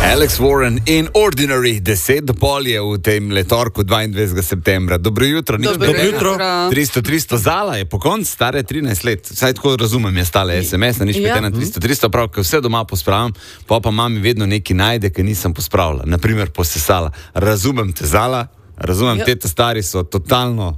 Alex Warren in Ordinary, 10:30 je v tem letorku 22. septembra. Dobro jutro. Dobro jutro. 300 Zala je po koncu stare 13 let. Saj tako razumem, je stale SMS, nič pete na 300, prav, ker vse doma pospravim, pa mami vedno nekaj najde, ker nisem pospravila. Naprimer posesala. Razumem te, Zala, razumem, tete stari so totalno...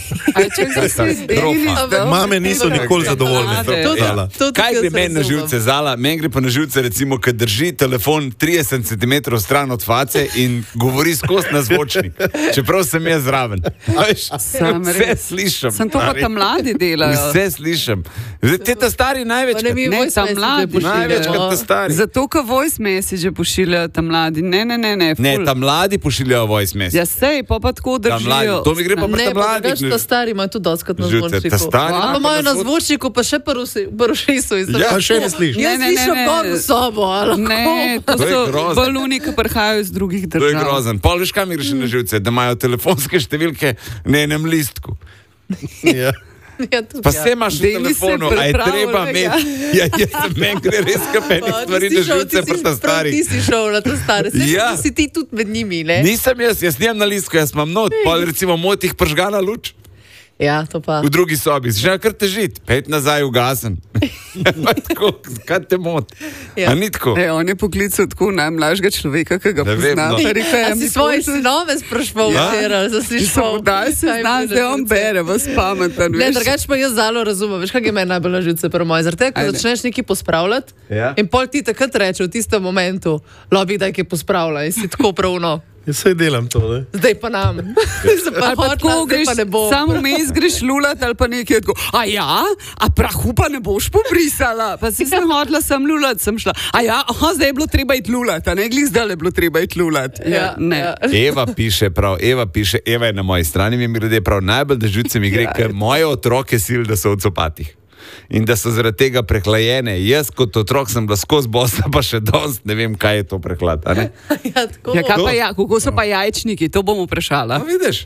Mame niso nikoli zadovoljne. Kaj gre meni na živce, Zala? Meni gre pa na živce, recimo, kad drži telefon 30 cm stran od face in govori skozi na zvočnik. Čeprav sem jaz zraven. Vse slišim. Sem to pa ta mladi delajo. Vse slišim. Teta stari največkrat. Ne, ta mladi največkrat ta stari. Zato, ka voice message pošiljajo ta mladi. Ne, ta mladi pošiljajo voice message. Ja, sej, pa tako držijo. To mi gre pa pri ta mladi. Ta stari imajo tudi doskrat na zvočniku. Ali imajo na zvočniku pa še prvošisu. Ja, še ne slišim. Jaz slišim kogo sobo. Ne, to so baluni, ki prihajajo iz drugih držav. To je grozen. Pol veš, kam mi greš na živce? Da imajo telefonske številke na enem listku. Ja. Pa se imaš v telefonu, a je treba imeti. Ja, meni gre res kapenih stvari na živce pri ta stari. Ti si šel na ta stari. Si ti tudi med njimi, ne? Nisem jaz nijem na listku, jaz imam not. Pa recimo moj tih pržgana luč. Ja, to pa. V drugi sobi. Že kar težit. Pet nazaj ugasen. Tako, kaj te moti? A ni tako? On je poklical tako najmlajšega človeka, ki ga poznam. A si svoje sinove sprašval včeraj, da si šel? Daj se znam, zdaj on bere, vas pameten. Ne, drugače pa jaz Zalo razumem. Veš, kaj je meni najbolj na živce pri moj? Zaradi tega, ko začneš nekaj pospravljati in pol ti takrat reče v tistem momentu, lobi, da je pospravlja in si tako pravno. Jaz se delam to, ne? Zdaj pa nam. Ali pa tako greš, samo mes greš lulat ali pa nekaj tako. A ja? A prahu pa ne boš pobrisala? Pa si sem hodila, sem lulat, sem šla. A ja? Aha, zdaj je bilo treba iti lulat, a ne? Glih zdaj je bilo treba iti lulat. Ja, ne. Eva piše, Eva je na moji strani, mi grede prav najbolj, da živce mi gre, ker moje otroke sil, da so v copatih. In da so zaradi tega prehlajene. Jaz kot otrok sem bila skozi bosa, pa še dost ne vem, kaj je to prehlad. Ja, tako. Ja, kaj pa kako so pa jajčniki, to bom vprašala. No, vidiš.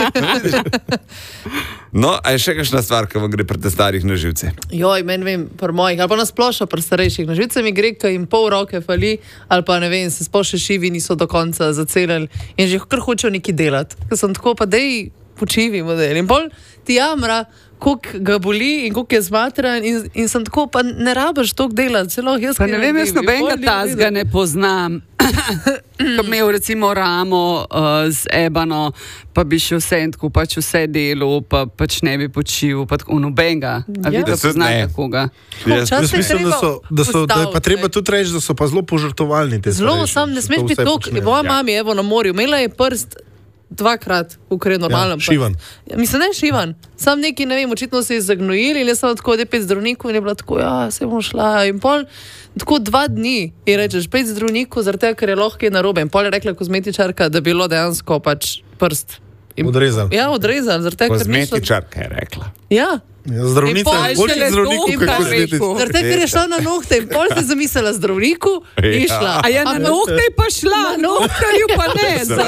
No, a je še kakšna stvar, ki vam gre pri te starih na živce? Joj, meni vem, pri mojih, ali pa nasplošno pri starejših na živce mi gre, ko jim pol roke fali, ali pa ne vem, se sploh še šivi niso do konca zacelili in že kar hočejo nekaj delati. Ker sem tako, pa dej počivi model. In pol ti jamra, koliko ga boli in koliko je zmatran in sem tako, pa ne rabiš toliko delati, celo jaz. Pa ne vem, jaz nobenega tazga ne poznam. Ko imel recimo ramo z ebano, pa bi še vse tako, pač vse delo, pa pač ne bi počil, pa tako nobenega. A vi da poznate koga? Jaz mislim, da je pa treba tudi reči, da so pa zelo požrtovalni te starejši. Zelo, sam ne smeš biti toliko. Moja mami, evo, na morju, imela je prst dvakrat, kako je normalno. Ja, šivan. Mislim, ne šivan. Sam neki, ne vem, očitno se je zagnojili in jaz sem tako, da je 5 zdravnikov in je bila tako, ja, se bom šla. In pol, tako 2 dni in rečeš 5 zdravnikov, zaradi tega, ker je lahko narobe. In pol je rekla kozmetičarka, da bi bilo dejansko pač prst. Odrezan. Ja, odrezan. Kozmetičarka je rekla. Ja. Zdravnica je boljši zdravnikov, kot kozmetičarka. Zaradi tega, ker je šla na nohte in pol se zamislila zdravniku in šla. A ja, na nohte pa šla, na nohtarju pa ne.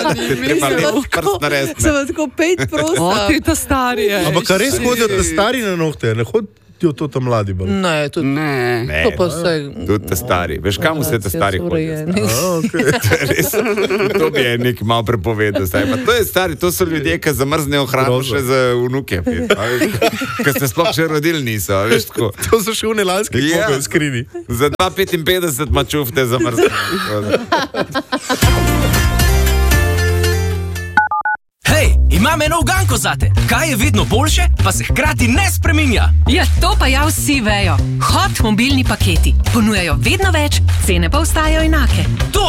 Sem tako 5 prosta. O, ti ta stari je. Ampak kar res hodijo ta stari na nohte, ne hodijo to ta mladi bolj. Ne, tudi ne. To pa vse. Tudi ta stari. Veš, kam vse ta stari hodijo? To bi je nek malo prepovedal. To je stari, to so ljudje, ki zamrznejo hrano še za vnuke. Ki ste sploh še rodili niso. To so še une lanske kobe v skrini. Za 2,55 ma čufte zamrznejo. Hej, imam eno uganko zate. Kaj je vedno boljše, pa se hkrati ne spreminja? Ja, to pa ja vsi vejo. Hot mobilni paketi. Ponujajo vedno več, cene pa ostajajo enake.